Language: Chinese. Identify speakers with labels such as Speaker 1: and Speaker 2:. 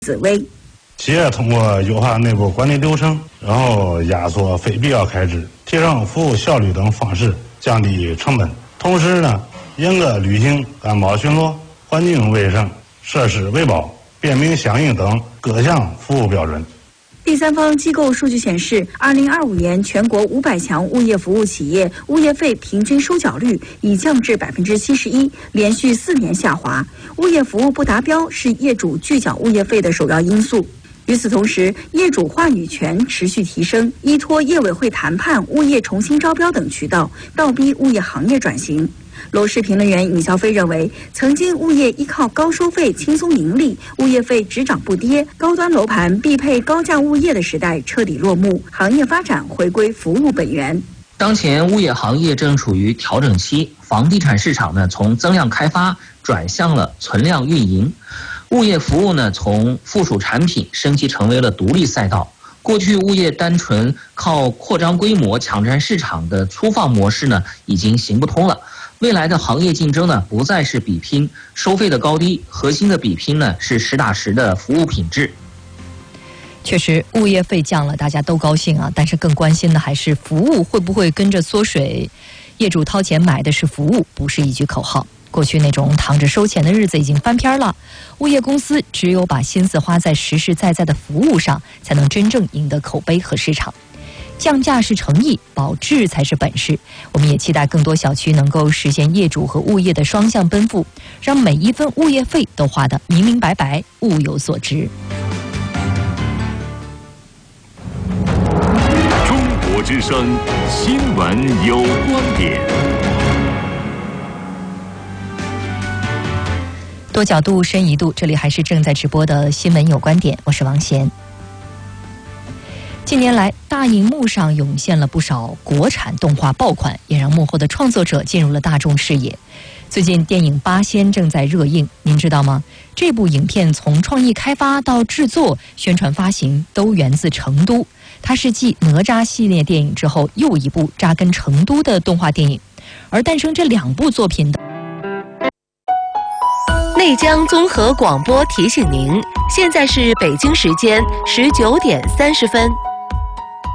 Speaker 1: 紫薇。
Speaker 2: 企业通过优化内部管理流程，然后压缩非必要开支，提升服务效率等方式降低成本。同时呢，严格履行安保巡逻、环境卫生、设施维保、便民响应等各项服务标准。
Speaker 1: 第三方机构数据显示，2025年全国500强物业服务企业物业费平均收缴率已降至71%，连续4年下滑。物业服务不达标是业主拒缴物业费的首要因素。与此同时，业主话语权持续提升，依托业委会谈判、物业重新招标等渠道，倒逼物业行业转型。楼市评论员尹肖飞认为，曾经物业依靠高收费轻松盈利，物业费只涨不跌，高端楼盘必配高价物业的时代彻底落幕，行业发展回归服务本源。
Speaker 3: 当前物业行业正处于调整期，房地产市场呢从增量开发转向了存量运营，物业服务呢从附属产品升级成为了独立赛道。过去物业单纯靠扩张规模抢占市场的粗放模式呢已经行不通了。未来的行业竞争呢，不再是比拼收费的高低，核心的比拼呢是实打实的服务品质。
Speaker 4: 确实，物业费降了，大家都高兴啊，但是更关心的还是服务会不会跟着缩水。业主掏钱买的是服务，不是一句口号。过去那种躺着收钱的日子已经翻篇了，物业公司只有把心思花在实实在在的服务上，才能真正赢得口碑和市场。降价是诚意，保质才是本事。我们也期待更多小区能够实现业主和物业的双向奔赴，让每一分物业费都花得明明白白，物有所值。
Speaker 5: 中国之声新闻有观点，
Speaker 4: 多角度深一度，这里还是正在直播的新闻有观点，我是王贤。近年来，大荧幕上涌现了不少国产动画爆款，也让幕后的创作者进入了大众视野。最近电影《八仙》正在热映，您知道吗？这部影片从创意开发到制作、宣传发行都源自成都，它是继哪吒系列电影之后又一部扎根成都的动画电影。而诞生这2部作品的
Speaker 6: 内江综合广播提醒您，现在是北京时间19点30分。